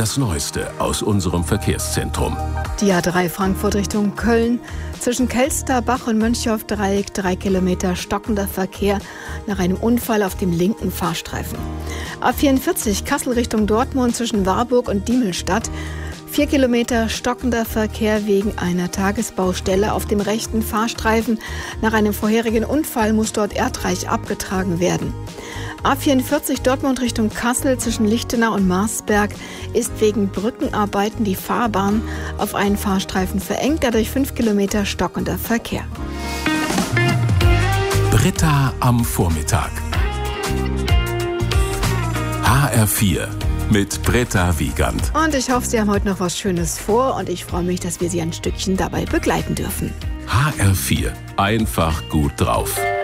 das Neueste aus unserem Verkehrszentrum. Die A3 Frankfurt Richtung Köln. Zwischen Kelsterbach und Mönchhoff-Dreieck 3 Kilometer stockender Verkehr nach einem Unfall auf dem linken Fahrstreifen. A44 Kassel Richtung Dortmund zwischen Warburg und Diemelstadt. 4 Kilometer stockender Verkehr wegen einer Tagesbaustelle auf dem rechten Fahrstreifen. Nach einem vorherigen Unfall muss dort Erdreich abgetragen werden. A44 Dortmund Richtung Kassel zwischen Lichtenau und Marsberg ist wegen Brückenarbeiten die Fahrbahn auf einen Fahrstreifen verengt, dadurch 5 Kilometer stockender Verkehr. Britta am Vormittag. HR4 mit Britta Wiegand. Und ich hoffe, Sie haben heute noch was Schönes vor und ich freue mich, dass wir Sie ein Stückchen dabei begleiten dürfen. HR4. Einfach gut drauf.